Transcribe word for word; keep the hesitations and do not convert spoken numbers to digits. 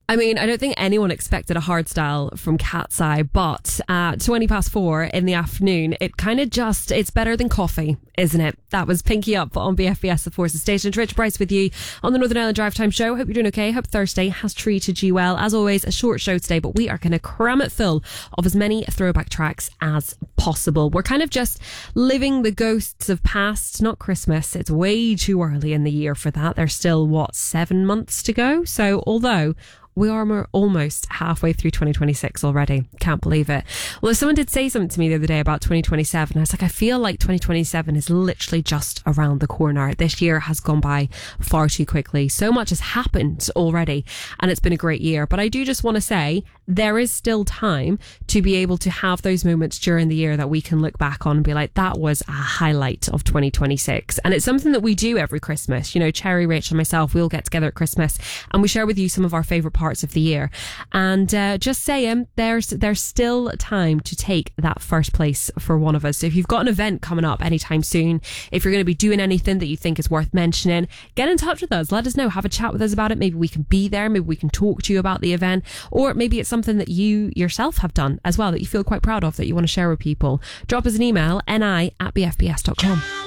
I mean, I don't think anyone expected a hard style from Cat's Eye, but at twenty past four in the afternoon, it kind of just, it's better than coffee, isn't it? That was Pinky Up on B F B S, the Forces Station. Rich Bryce with you on the Northern Ireland Drive Time Show. Hope you're doing okay. Hope Thursday has treated you well. As always, a short show today, but we are going to cram it full of as many throwback tracks as possible. We're kind of just living the ghosts of past, not Christmas. It's way too early in the year for that. There's still, what, seven months to go? So although we are almost halfway through twenty twenty-six already. Can't believe it. Well, someone did say something to me the other day about twenty twenty-seven. I was like, I feel like twenty twenty-seven is literally just around the corner. This year has gone by far too quickly. So much has happened already, and it's been a great year. But I do just want to say there is still time to be able to have those moments during the year that we can look back on and be like, that was a highlight of twenty twenty-six. And it's something that we do every Christmas. You know, Cherry, Rachel and myself, we'll get together at Christmas and we share with you some of our favourite parts of the year. And uh, just saying, there's there's still time to take that first place for one of us. So if you've got an event coming up anytime soon, if you're going to be doing anything that you think is worth mentioning, get in touch with us. Let us know. Have a chat with us about it. Maybe we can be there. Maybe we can talk to you about the event. Or maybe it's something that you yourself have done as well that you feel quite proud of, that you want to share with people. Drop us an email, ni at b f b s dot com.